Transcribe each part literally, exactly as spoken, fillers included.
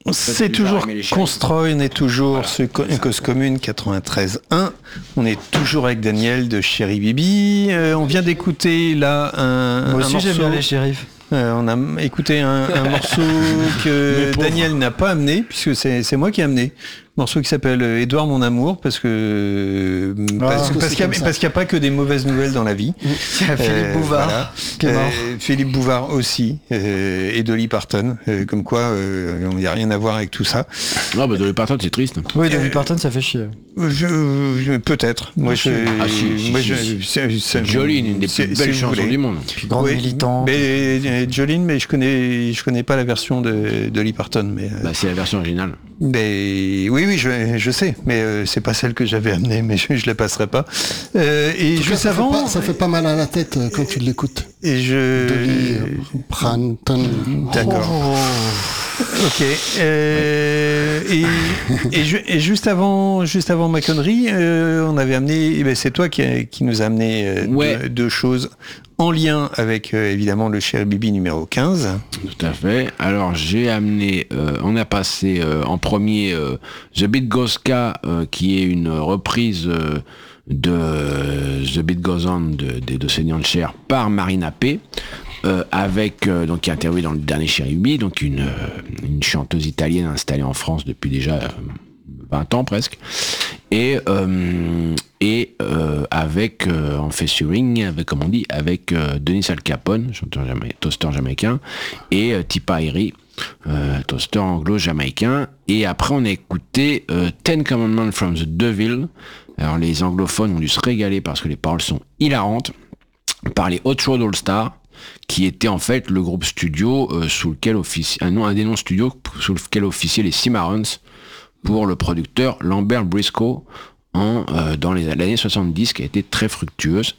C'est toujours Constroyne et toujours voilà, ce co- cause commune quatre-vingt-treize un. On est toujours avec Daniel de Chéri Bibi. Euh, on vient d'écouter là un, Moi un aussi morceau. j'aime bien les shérifs. Euh, on a écouté un, un morceau que Daniel n'a pas amené, puisque c'est, c'est moi qui ai amené. Un morceau qui s'appelle Édouard mon amour, parce que Ah, parce, parce parce, qu'il y a, parce qu'il n'y a pas que des mauvaises nouvelles dans la vie. Il y a Philippe Euh, Bouvard voilà. qui est mort. Euh, Philippe Bouvard aussi, euh, et Dolly Parton, euh, comme quoi euh, il n'y a rien à voir avec tout ça. Non, bah Dolly Parton c'est triste. Oui, Dolly Parton ça fait chier. Je, je- peut-être. Moi, je, Ah, si, si, moi, si, je, si. c'est- c'est- Jolene, une des si- plus si belles vous chansons voulez. du monde. Puis grande Oui, militante. Mais euh, Jolene, mais je connais, je connais pas la version de Dolly Parton, mais. euh, Bah c'est la version originale. Mais oui, oui, je, je sais, mais euh, c'est pas celle que j'avais amenée, mais je, je la passerai pas. Euh, et En tout cas, juste ça fait avant, pas- ça fait pas mal à la tête euh, quand tu l'écoutes. et je. Dolly euh, Parton. D'accord. Ok. Euh, et, et, ju- et juste avant, juste avant ma connerie, euh, on avait amené. Eh ben, c'est toi qui, a- qui nous a amené euh, Ouais. deux, deux choses en lien avec euh, évidemment le Chéri Bibi numéro quinze. Tout à fait. Alors j'ai amené, euh, on a passé euh, en premier euh, The Beat Goes Ka, euh, qui est une reprise euh, de The Beat Goes On de- des deux Seigneurs de Cher par Marina P. Euh, avec euh, donc qui est interviewée dans le dernier Chéri Bibi, donc une, euh, une chanteuse italienne installée en France depuis déjà euh, vingt ans presque, et euh, et euh, avec euh, en featuring, avec comme on dit, avec euh, Denis Al Capone, chanteur jama- toaster jamaïcain, et euh, Tipa Iri, euh, toaster anglo-jamaïcain. Et après on a écouté euh, Ten Commandments from the Devil. Alors les anglophones ont dû se régaler parce que les paroles sont hilarantes, par les Hot Rod All Stars, qui était en fait le groupe studio euh, sous lequel officie un nom un des noms studio sous lequel officiaient les Cimarrons pour le producteur Lambert Briscoe en euh, dans les l'année soixante-dix, qui a été très fructueuse.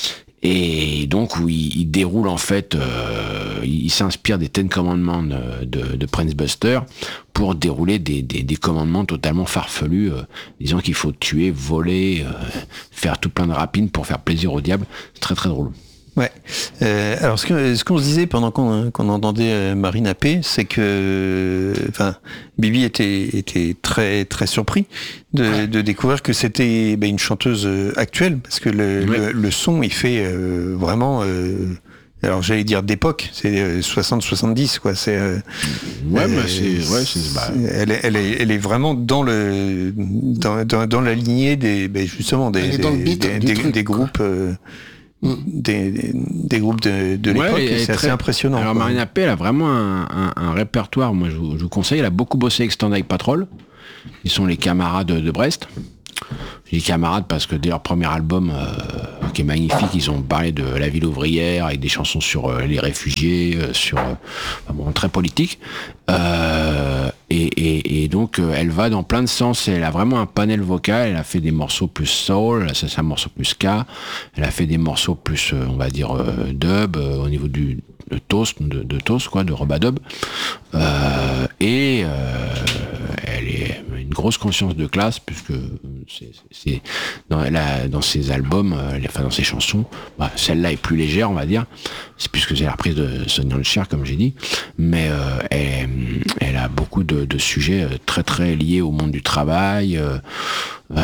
Et donc où il, il déroule en fait, euh, il, il s'inspire des Ten Commandments de, de, de Prince Buster pour dérouler des, des, des commandements totalement farfelus, euh, disant qu'il faut tuer, voler, euh, faire tout plein de rapines pour faire plaisir au diable. C'est très très drôle. Ouais. Euh, alors ce, que, ce qu'on se disait pendant qu'on, qu'on entendait euh, Marina P, c'est que, enfin, Bibi était, était très très surpris de, ouais. de découvrir que c'était ben, une chanteuse euh, actuelle, parce que le, ouais. le, le son il fait euh, vraiment. Euh, alors j'allais dire d'époque, c'est euh, soixante soixante-dix quoi. C'est. Euh, ouais, euh, mais c'est. Ouais, c'est. Bah... Elle, est, elle est, elle est vraiment dans le, dans, dans, dans la lignée des, ben, justement des, des, des, des, truc, des groupes. Euh, Des, des, des groupes de, de l'époque, ouais, c'est très... assez impressionnant. Alors quoi. Marina P, elle a vraiment un, un, un répertoire, moi je vous, je vous conseille, elle a beaucoup bossé avec Stand Eye Patrol, ils sont les camarades de, de Brest. Je dis camarades parce que dès leur premier album, euh, qui est magnifique, ils ont parlé de la ville ouvrière, avec des chansons sur euh, les réfugiés, euh, sur euh, bon, très politique. Euh, et, et, et donc euh, elle va dans plein de sens, elle a vraiment un panel vocal, elle a fait des morceaux plus soul, ça c'est un morceau plus ska, elle a fait des morceaux plus euh, on va dire euh, dub, euh, au niveau du de toast, de, de toast quoi, de robadub, euh, et euh, elle est une grosse conscience de classe, puisque c'est, c'est dans, la, dans ses albums, euh, enfin dans ses chansons, bah, celle-là est plus légère on va dire, c'est puisque c'est la reprise de Sonia Cher comme j'ai dit, mais euh, elle, elle a beaucoup de, de sujets très très liés au monde du travail, euh, euh,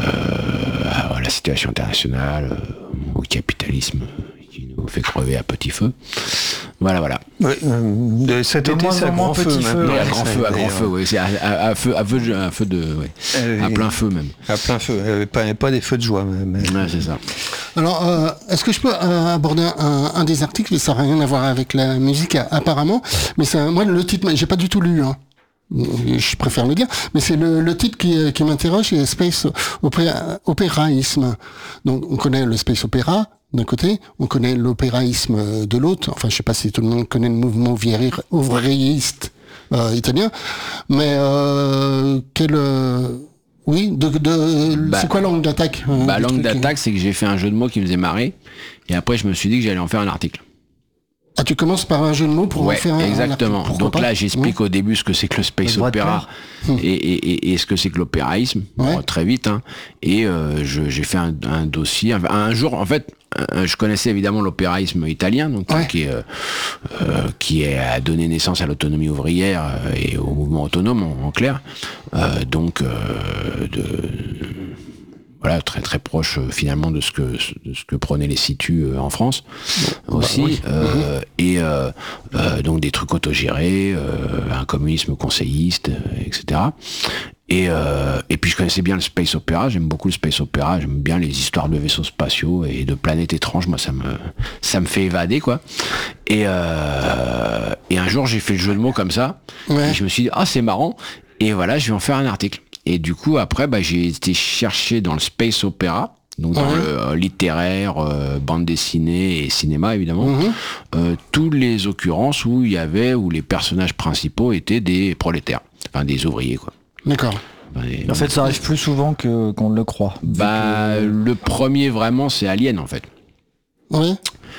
à la situation internationale, euh, au capitalisme qui nous fait crever à petit feu. Voilà, voilà. Ouais, euh, cet de été, c'est à grand feu, feu, même. Ouais, à grand feu, à grand feu, oui. C'est à, à, à feu, à feu, à feu de, ouais. euh, à plein feu même. À plein feu, euh, pas, pas des feux de joie. Mais... Ouais, c'est ça. Alors, euh, est-ce que je peux euh, aborder un, un des articles, ça n'a rien à voir avec la musique apparemment, mais c'est moi le titre, j'ai pas du tout lu. Hein. Je préfère le dire, mais c'est le, le titre qui, qui m'interroge, c'est Space opéra, Opéraïsme. Donc, on connaît le Space Opéra d'un côté, on connaît l'opéraïsme de l'autre. Enfin, je sais pas si tout le monde connaît le mouvement ouvriériste euh, italien, mais euh, quel euh, oui, de, de bah, c'est quoi l'angle d'attaque euh, Bah, l'angle d'attaque, c'est que j'ai fait un jeu de mots qui me faisait marrer, et après, je me suis dit que j'allais en faire un article. Ah, tu commences par un jeu de mots pour ouais, en faire un. exactement. Un Donc pas là, j'explique mmh. au début ce que c'est que le space Le droit de opéra cœur. et, et, et, et ce que c'est que l'opéraïsme, Ouais. bon, très vite. Hein. Et euh, je, j'ai fait un, un dossier. Un, un jour, en fait, un, je connaissais évidemment l'opéraïsme italien, donc Ouais. qui, est, euh, euh, qui est a donné naissance à l'autonomie ouvrière euh, et au mouvement autonome, en, en clair. Euh, donc, euh, de voilà, très très proche euh, finalement de ce que de ce que prenaient les situs euh, en France aussi, bah oui. euh, et euh, euh, donc des trucs autogérés, euh, un communisme conseilliste, euh, et cetera. Et euh, et puis je connaissais bien le space opéra, j'aime beaucoup le space opéra, j'aime bien les histoires de vaisseaux spatiaux et de planètes étranges, moi ça me ça me fait évader quoi. Et euh, et un jour j'ai fait le jeu de mots comme ça, Ouais. et je me suis dit ah c'est marrant, et voilà je vais en faire un article. Et du coup, après, bah, j'ai été chercher dans le space opéra, donc dans Ouais. le euh, littéraire, euh, bande dessinée et cinéma, évidemment, Mhm. euh, toutes les occurrences où il y avait, où les personnages principaux étaient des prolétaires, enfin des ouvriers, quoi. D'accord. Enfin, des- En fait, ça arrive plus souvent que qu'on ne le croit. Vu bah, le premier vraiment, c'est Alien, en fait. Oui.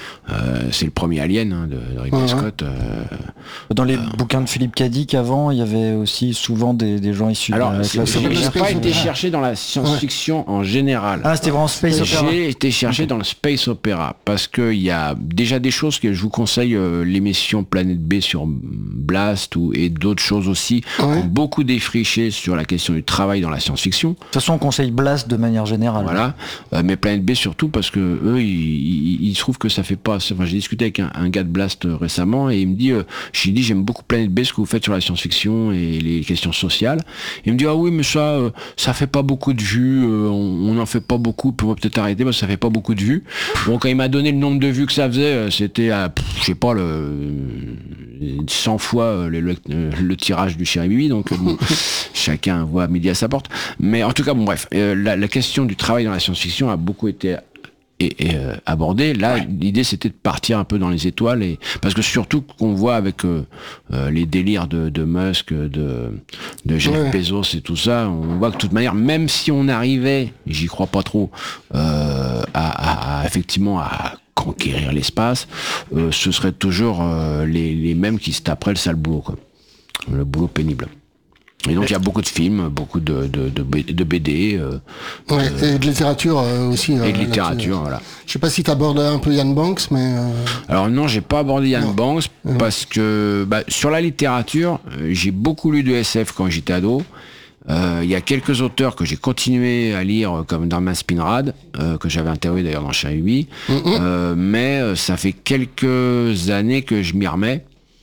Euh, c'est le premier Alien hein, de, de Ridley Ouais. Scott. euh, que dans les bouquins de Philippe Cadic avant, il y avait aussi souvent des, des gens issus Alors, de la c'est- classe c'est- j'ai ouvrière. space pas été opéra. chercher dans la science-fiction en général. Ah, c'était vraiment space opéra. J'ai été chercher dans le space opéra parce qu'il y a déjà des choses que je vous conseille, euh, l'émission Planète B sur Blast ou, et d'autres choses aussi qui Ouais. ont beaucoup défriché sur la question du travail dans la science-fiction. De toute façon, on conseille Blast de manière générale. Voilà, Euh, mais Planète B surtout parce que eux, ils, ils, ils trouvent que ça fait pas. Enfin, j'ai discuté avec un, un gars de Blast euh, récemment et il me dit, euh, j'ai dit j'aime beaucoup Planète B ce que vous faites sur la science-fiction et les questions sociales. Il me dit ah oui mais ça, euh, ça fait pas beaucoup de vues, euh, on n'en fait pas beaucoup, on va peut-être arrêter parce que ça fait pas beaucoup de vues. Bon quand il m'a donné le nombre de vues que ça faisait, euh, c'était à, pff, je sais pas le euh, cent fois euh, le, le, le tirage du Chéri Bibi, donc euh, bon, chacun voit midi à sa porte. Mais en tout cas bon bref, euh, la, la question du travail dans la science-fiction a beaucoup été et, et euh, abordé. Là, ouais. L'idée c'était de partir un peu dans les étoiles et parce que surtout qu'on voit avec euh, euh, les délires de, de Musk, de, de Jeff ouais. Bezos et tout ça, on voit que de toute manière, même si on arrivait, j'y crois pas trop, euh, à, à, à effectivement à conquérir l'espace, euh, ce serait toujours euh, les, les mêmes qui se taperaient le sale boulot, quoi. Le boulot pénible. Et donc il y a beaucoup de films, beaucoup de, de, de, de B D. Euh, ouais, euh, et de littérature euh, aussi. Et de littérature, voilà. Je sais pas si tu abordes un peu Yann Banks, mais... Euh... Alors non, j'ai pas abordé Yann non. Banks, mmh. parce que bah, sur la littérature, euh, j'ai beaucoup lu de S F quand j'étais ado. Il euh, y a quelques auteurs que j'ai continué à lire, comme Norman Spinrad, euh, que j'avais interviewé d'ailleurs dans Chéri Bibi. Mmh. Euh, mais ça fait quelques années que je m'y remets.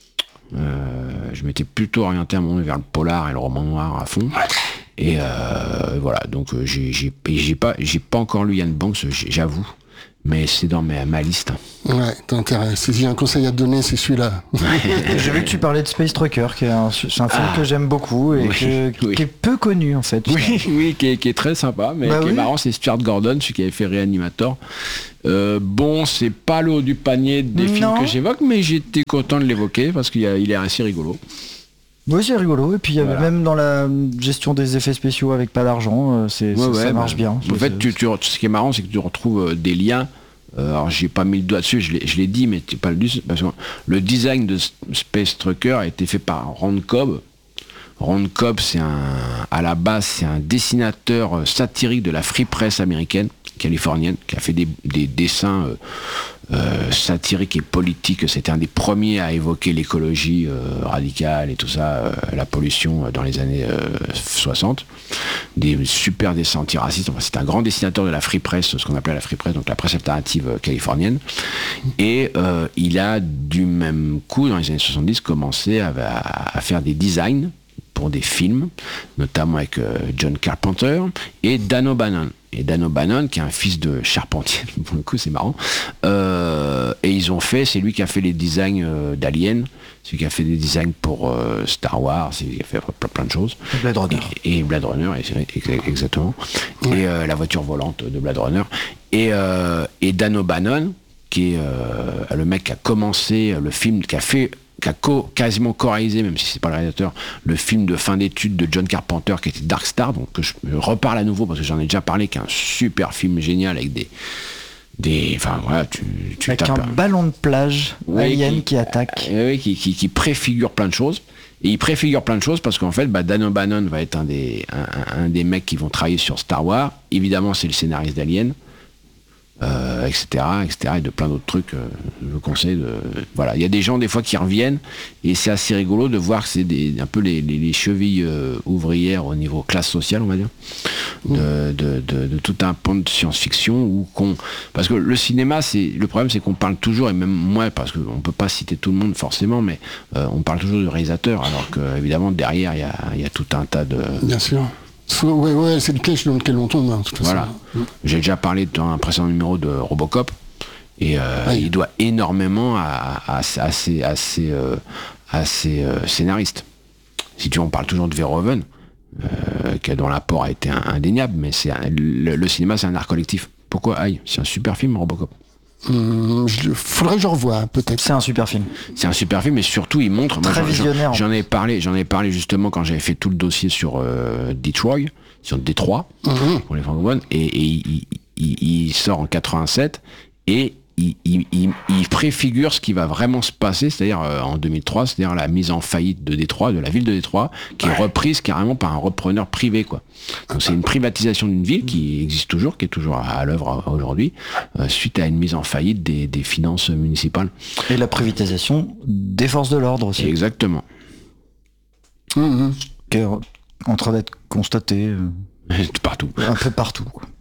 Euh, je m'étais plutôt orienté à mon vers le polar et le roman noir à fond. Et euh, voilà, donc j'ai, j'ai, j'ai pas, j'ai pas encore lu Yann Banks, j'avoue, mais c'est dans ma, ma liste. Ouais, t'as intérêt. Si j'ai un conseil à te donner, c'est celui-là. J'ai vu que tu parlais de Space Trucker, qui est un, c'est un film ah, que j'aime beaucoup et oui, que, oui. qui est peu connu en fait. Oui, oui qui, est, qui est très sympa, mais bah qui oui. est marrant, c'est Stuart Gordon, celui qui avait fait Reanimator. Euh, bon, c'est pas le haut du panier des non. films que j'évoque, mais j'étais content de l'évoquer parce qu'il a, il est assez rigolo. Oui, c'est rigolo. Et puis voilà. Même dans la gestion des effets spéciaux avec pas d'argent, c'est, ouais, ça, ouais, ça marche bah, bien. En fait, tu, tu, ce qui est marrant, c'est que tu retrouves des liens. Euh, alors, j'ai pas mis le doigt dessus, je l'ai, je l'ai dit, mais c'est pas le but. Parce que le design de Space Trucker a été fait par Ron Cobb. Ron Cobb, c'est un, à la base, c'est un dessinateur satirique de la free press américaine, californienne, qui a fait des, des dessins euh, euh, satiriques et politiques. C'était un des premiers à évoquer l'écologie euh, radicale et tout ça, euh, la pollution dans les années euh, soixante. Des super dessins antiracistes. Enfin, c'est un grand dessinateur de la free press, ce qu'on appelait la free press, donc la presse alternative californienne. Et euh, il a du même coup, dans les années soixante-dix, commencé à, à, à faire des designs pour des films, notamment avec euh, John Carpenter et Dan O'Bannon. Et Dan O'Bannon, qui est un fils de charpentier, pour le coup c'est marrant, euh, et ils ont fait, c'est lui qui a fait les designs euh, d'Alien, c'est lui qui a fait des designs pour euh, Star Wars, c'est lui qui a fait plein, plein de choses. Et Blade Runner. Et, et Blade Runner, et, exactement. Ouais. Et euh, la voiture volante de Blade Runner. Et, euh, et Dan O'Bannon, qui est euh, le mec qui a commencé le film, qui a fait qui a co- quasiment co-réalisé, même si c'est pas le réalisateur, le film de fin d'études de John Carpenter qui était Dark Star, donc que je reparle à nouveau parce que j'en ai déjà parlé, qui est un super film génial avec des, des, enfin voilà, tu, tu avec tapes un ballon de plage oui, alien qui, qui attaque. Euh, oui, qui, qui, qui préfigure plein de choses. Et il préfigure plein de choses parce qu'en fait, bah, Dan O'Bannon va être un des, un, un des mecs qui vont travailler sur Star Wars. Évidemment, c'est le scénariste d'Alien. Euh, et cetera, et cetera, et de plein d'autres trucs. Euh, je vous conseille de. Voilà, il y a des gens des fois qui reviennent et c'est assez rigolo de voir que c'est des, un peu les, les, les chevilles euh, ouvrières au niveau classe sociale, on va dire, de, de, de, de tout un pan de science-fiction où qu'on. Parce que le cinéma, c'est le problème, c'est qu'on parle toujours, et même moi, parce qu'on peut pas citer tout le monde forcément, mais euh, on parle toujours du réalisateur, alors que évidemment derrière il y a, y a tout un tas de. Bien sûr. Ouais, ouais, c'est le piège dans lequel on tombe. Hein, de toute façon. Voilà. Mmh. J'ai déjà parlé dans un précédent numéro de Robocop, et euh, ouais. il doit énormément à, à, à ces, à ces, euh, à ces euh, scénaristes. Si tu veux, on parle toujours de Verhoeven, euh, dont l'apport a été indéniable, mais c'est un, le, le cinéma, c'est un art collectif. Pourquoi aïe, c'est un super film, Robocop. Hum, je, faudrait que je revoie, peut-être. C'est un super film. C'est un super film, et surtout il montre. Très moi, visionnaire. J'en ai parlé, j'en ai parlé justement quand j'avais fait tout le dossier sur euh, Detroit, sur Détroit, mmh. pour les francophones, et, et il, il, il sort en quatre-vingt-sept et il, il, il, il préfigure ce qui va vraiment se passer, c'est-à-dire euh, en deux mille trois, c'est-à-dire la mise en faillite de Détroit, de la ville de Détroit, qui ouais. est reprise carrément par un repreneur privé, quoi. Donc c'est une privatisation d'une ville qui existe toujours, qui est toujours à, à l'œuvre aujourd'hui, euh, suite à une mise en faillite des, des finances municipales. Et la privatisation des forces de l'ordre aussi. Exactement. Mmh. Qui est en train d'être constatée. Euh... Partout. Un peu partout, quoi.